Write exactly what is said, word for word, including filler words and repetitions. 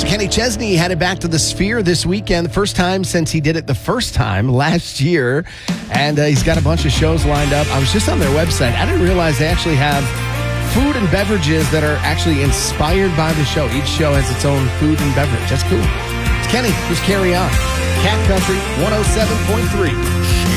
Kenny Chesney headed back to the Sphere this weekend, the first time since he did it the first time last year. And uh, he's got a bunch of shows lined up. I was just on their website. I didn't realize they actually have food and beverages that are actually inspired by the show. Each show has its own food and beverage. That's cool. It's Kenny. Just carry on. Cat Country one oh seven point three.